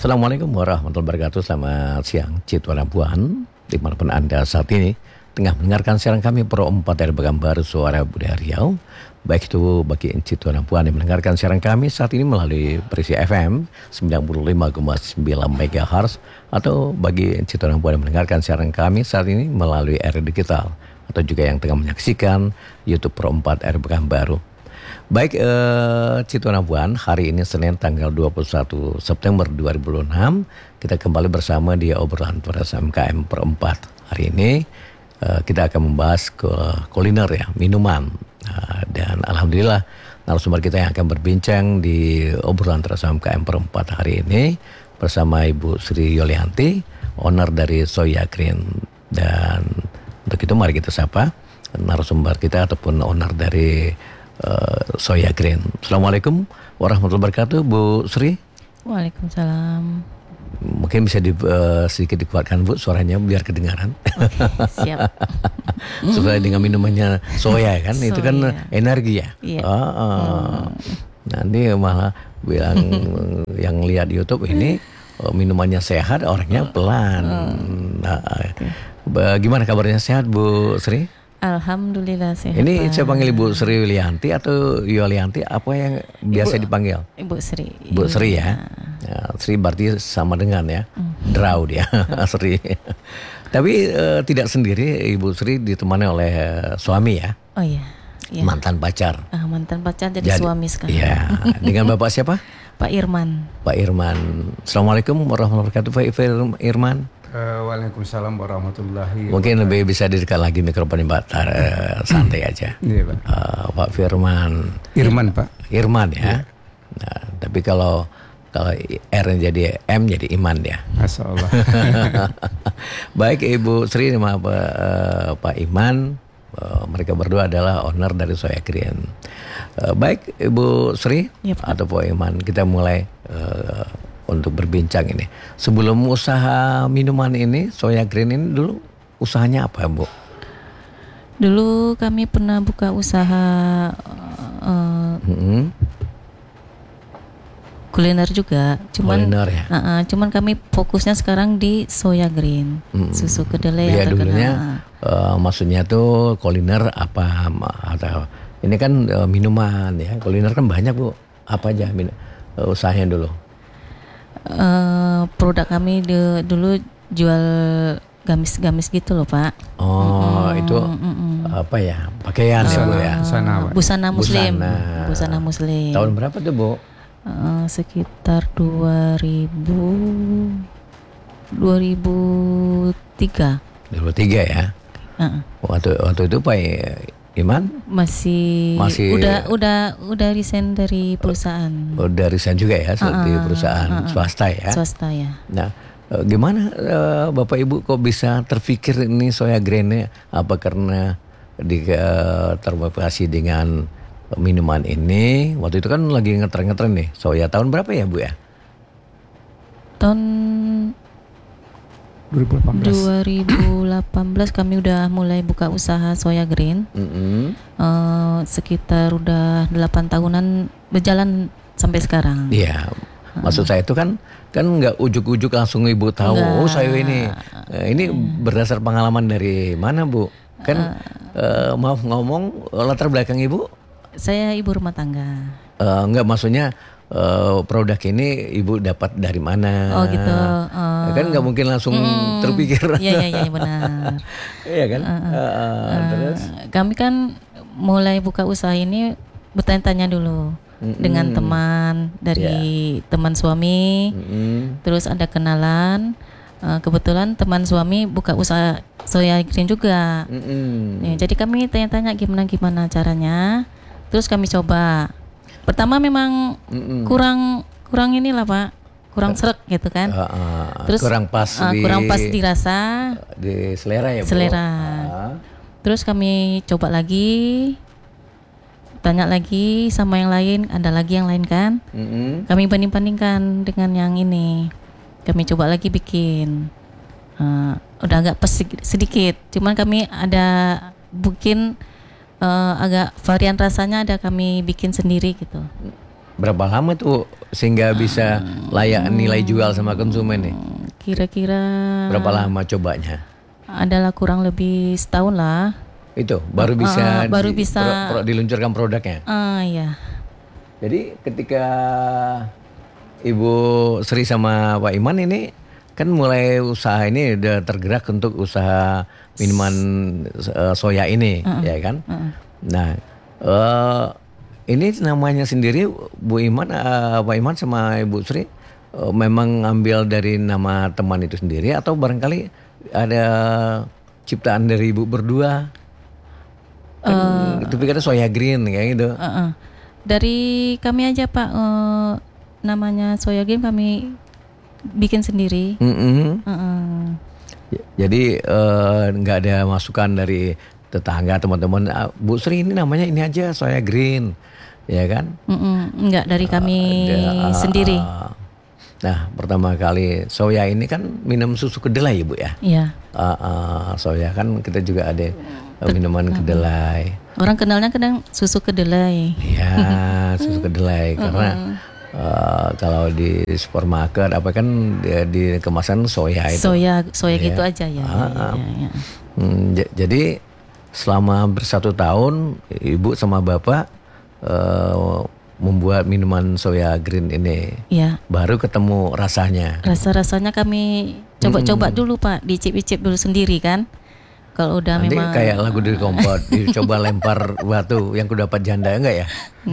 Assalamualaikum warahmatullahi wabarakatuh. Selamat siang Citra Labuan, dimanapun Anda saat ini tengah mendengarkan siaran kami Pro 4 dari Pekanbaru Suara Budaya Riau. Baik itu bagi Citra Labuan yang mendengarkan siaran kami saat ini melalui Prisi FM 95,9 MHz, atau bagi Citra Labuan yang mendengarkan siaran kami saat ini melalui area digital, atau juga yang tengah menyaksikan YouTube Pro 4 RI Pekanbaru. Baik, Citra Labuan, hari ini Senin tanggal 21 September 2006, kita kembali bersama di obrolan pada MKM Pro 4. Hari ini kita akan membahas kuliner ya, minuman. Dan alhamdulillah narasumber kita yang akan berbincang di obrolan pada MKM Pro 4 hari ini bersama Ibu Sri Yulianti, owner dari Soya Green. Dan untuk itu mari kita sapa narasumber kita ataupun owner dari Soya Green. Assalamualaikum warahmatullahi wabarakatuh, Bu Sri. Waalaikumsalam. Mungkin bisa sedikit dikuatkan Bu suaranya biar kedengaran. Oke, siap. Sesuai dengan minumannya soya kan, itu kan energi ya. Iya. Nanti malah bilang yang lihat YouTube ini minumannya sehat, orangnya pelan. Gimana kabarnya, sehat Bu Sri? Alhamdulillah sehat. Ini saya panggil Ibu Sri Yulianti atau Yulianti, apa yang biasa dipanggil? Ibu Sri. Ibu Sri ya. Sri berarti sama dengan ya. Draw dia, Sri. Tapi tidak sendiri, Ibu Sri ditemani oleh suami ya. Oh iya. Mantan pacar. Mantan pacar jadi suami sekarang. Iya. Dengan Bapak siapa? Pak Irman. Pak Irman. Assalamualaikum warahmatullahi wabarakatuh, Pak Irman. Waalaikumsalam warahmatullahi wabarakatuh. Mungkin lebih bisa didekat lagi mikrofonnya Pak, santai aja. Iya Pak. Pak Firman. Irman Pak. Irman ya. Nah, tapi kalau R jadi M jadi Iman ya. Masya Allah. Baik Ibu Sri sama Pak Iman, mereka berdua adalah owner dari Soya Green. Baik Ibu Sri atau Pak Iman, kita mulai untuk berbincang ini. Sebelum usaha minuman ini, Soya Green ini dulu usahanya apa Bu? Dulu kami pernah buka usaha kuliner juga, cuman kuliner ya? Cuman kami fokusnya sekarang di Soya Green, susu kedelai ya, yang dulunya maksudnya tuh kuliner apa, atau ini kan minuman ya, kuliner kan banyak Bu, apa aja usahanya dulu? Produk kami dulu jual gamis-gamis gitu loh Pak. Itu apa ya, pakaian ya Bu ya? Busana muslim. Busana muslim. Tahun berapa tuh Bu? Sekitar 2003 ya. Waktu itu Pak Iman masih udah resign dari perusahaan. Udah resign juga ya di perusahaan swasta ya. Swasta ya. Nah, gimana Bapak Ibu kok bisa terpikir ini Soya Green? Apa karena termotivasi dengan minuman ini? Waktu itu kan lagi ngetren nih soya. Tahun berapa ya Bu ya? Tahun 2018 kami udah mulai buka usaha Soya Green. Sekitar udah 8 tahunan berjalan sampai sekarang. Iya. Maksud saya itu kan nggak ujuk-ujuk langsung Ibu tahu saya ini berdasar pengalaman dari mana Bu? Kan maaf ngomong, latar belakang Ibu? Saya ibu rumah tangga. Enggak, maksudnya produk ini Ibu dapat dari mana? Oh gitu. Kan nggak mungkin langsung terpikir. Iya benar. Iya kan. Terus kami kan mulai buka usaha ini bertanya-tanya dulu dengan teman dari teman suami. Terus ada kenalan. Kebetulan teman suami buka usaha Soya Green juga. Jadi kami tanya-tanya gimana caranya. Terus kami coba. Pertama memang kurang inilah Pak, kurang sreg gitu kan. Terus kurang pas dirasa, di selera ya Bu. Selera. Terus kami coba lagi, tanya lagi sama yang lain, ada lagi yang lain kan. Kami banding-bandingkan dengan yang ini. Kami coba lagi bikin. Udah agak pas sedikit, cuman kami ada bikin agak varian rasanya ada kami bikin sendiri gitu. berapa lama tuh sehingga bisa layak nilai jual sama konsumen nih? Kira-kira berapa lama cobanya? Adalah kurang lebih setahun lah. Itu baru bisa diluncurkan produknya. Iya. Jadi ketika Ibu Sri sama Pak Iman ini kan mulai usaha ini udah tergerak untuk usaha minuman soya ini, ya kan? Nah, ini namanya sendiri Bu Iman, Pak Iman sama Ibu Sri memang ngambil dari nama teman itu sendiri atau barangkali ada ciptaan dari Ibu berdua? Kan itu pikirnya soya green kayak gitu. Dari kami aja Pak, namanya soya green kami bikin sendiri. Jadi nggak ada masukan dari tetangga teman-teman. Bu Sri ini namanya ini aja soya green, ya kan? Enggak, dari kami sendiri. Nah, pertama kali soya ini kan minum susu kedelai, Bu ya? Iya. Soya kan kita juga ada minuman kedelai. Orang kenalnya kadang susu kedelai. Iya, susu kedelai karena kalau di supermarket apa kan di kemasan soya itu. Soya gitu aja ya. Jadi selama bersatu tahun Ibu sama Bapak membuat minuman soya green ini. Iya. Baru ketemu rasanya. Rasanya kami coba-coba dulu Pak, dicip-icip dulu sendiri kan. Kalau udah nanti memang kayak lagu dari Kompot, dicoba lempar batu yang ku dapat janda enggak ya?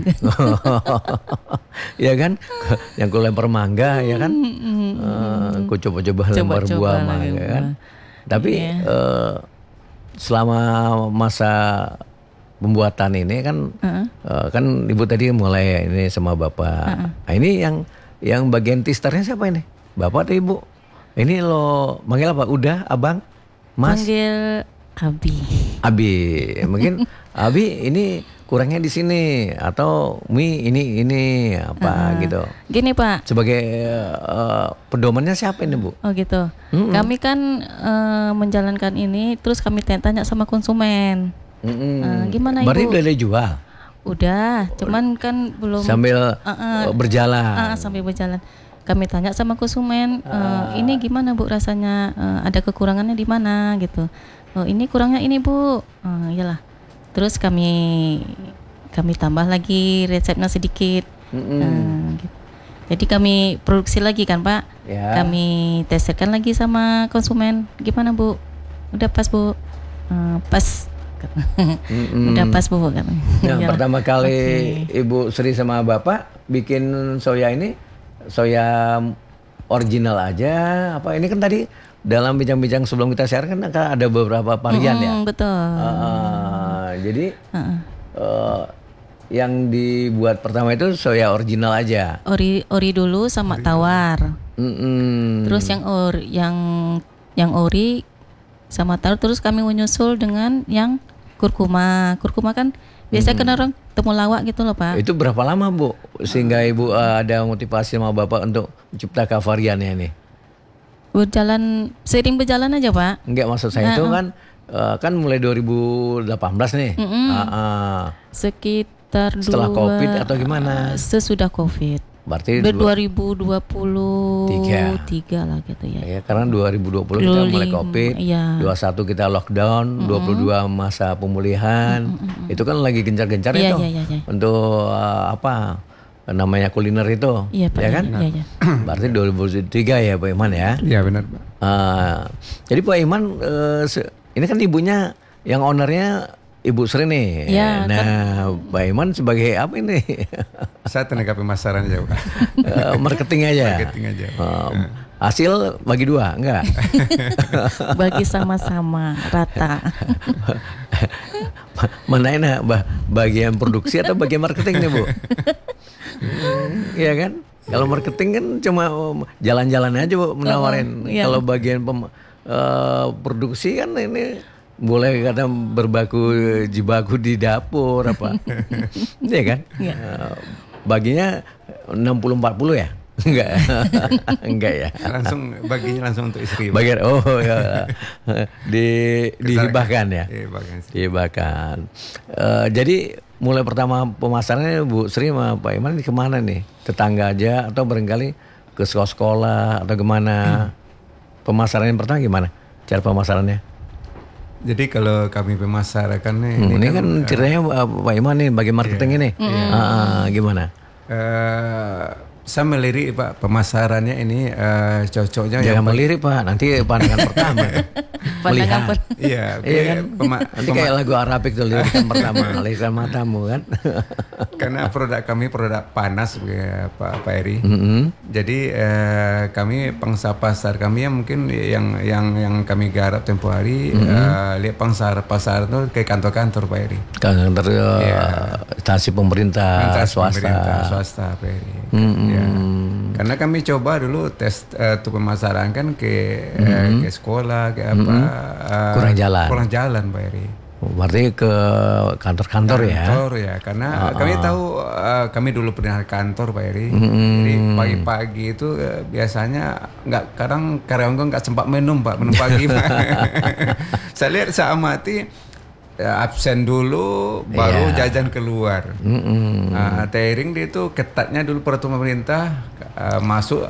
Ya kan? Yang ku lempar mangga ya kan? Ku coba-coba lempar buah mangga kan? Tapi selama masa pembuatan ini kan kan Ibu tadi mulai ini sama Bapak. Nah, ini yang bagian testernya siapa ini? Bapak atau Ibu? Ini lo manggil apa? Udah, Abang? Mas? Panggil Abi. Mungkin Abi ini kurangnya di sini atau ini apa gitu. Gini Pak. Sebagai pedomannya siapa ini Bu? Oh gitu. Kami kan menjalankan ini, terus kami tanya sama konsumen. Gimana Ibu? Berarti udah ada jual? Udah, cuman kan belum. Sambil berjalan. Sambil berjalan. Kami tanya sama konsumen, ini gimana Bu rasanya, ada kekurangannya di mana gitu. Oh ini kurangnya ini Bu, iyalah. Terus kami tambah lagi resepnya sedikit. Gitu. Jadi kami produksi lagi kan Pak, kami teskan lagi sama konsumen, gimana Bu? Udah pas Bu, pas. Udah pas Bu kan. Yang pertama kali Ibu Sri sama Bapak bikin soya ini, soya original aja apa ini kan tadi dalam bincang-bincang sebelum kita share kan ada beberapa varian ya. Betul. Jadi yang dibuat pertama itu soya original aja. Ori dulu sama tawar. Terus yang ori sama tawar, terus kami menyusul dengan yang kurkuma. Kurkuma kan biasanya kan orang temulawak gitu loh Pak. Itu berapa lama Bu sehingga Ibu ada motivasi sama Bapak untuk menciptakan variannya ini? Seiring berjalan aja Pak. Enggak, maksud saya itu kan mulai 2018 nih. Sekitar setelah COVID atau gimana? Sesudah COVID. Berarti 2023 lah gitu ya. Ya karena 2020 kita mulai COVID, 21 kita lockdown, 22 masa pemulihan. Itu kan lagi gencar-gencar itu untuk apa namanya kuliner itu, ya kan? Iya. Berarti 2023 ya Pak Iman ya? Iya benar Pak. Jadi Pak Iman ini kan ibunya yang ownernya Ibu Sri nih. Ya, nah, kan. Pak Iman sebagai apa ini? Saya tenaga pemasaran aja Pak. Marketing aja. Hasil bagi dua, enggak? Bagi sama-sama, rata. Mana enak, bagian produksi atau bagian marketing nih Bu? Iya kan? Kalau marketing kan cuma jalan-jalan aja Bu menawarin. Kalau bagian produksi kan ini boleh kadang jibaku di dapur apa. Iya kan? Baginya 60-40 ya? Enggak ya. Baginya langsung untuk istri. Bagian dihibahkan ya. Dihibahkan. Jadi mulai pertama pemasarannya Bu Sri sama Pak Iman ini kemana nih? Tetangga aja atau barangkali ke sekolah atau kemana? Pemasaran yang pertama gimana? Cara pemasarannya? Jadi kalau kami pemasaran ini kan ceritanya Pak Iman nih bagi marketing ini. Gimana? Saya melirik Pak pemasarannya ini cocoknya. Jangan melirik Pak, nanti pandangan pertama. Melihat. Iya kan. Nanti kayak lagu Arabik tuh lirikan pertama, lirikan matamu kan. Karena produk kami produk panas ya, Pak Eri. Jadi kami pangsa pasar kami yang mungkin yang kami garap tempo hari lihat pangsa pasar itu kayak kantor-kantor Pak Eri. Kantor instansi pemerintah, swasta Pak Eri. Karena kami coba dulu tes untuk pemasaran kan ke sekolah ke apa kurang jalan Pak Eri. Berarti ke kantor-kantor ya? Kantor ya, karena kami tahu kami dulu pernah kantor Pak Eri. Jadi pagi-pagi itu biasanya kadang karyawan nggak sempat minum pagi. Saya lihat saya amati absen dulu baru jajan keluar. Tairing dia itu ketatnya dulu peraturan pemerintah masuk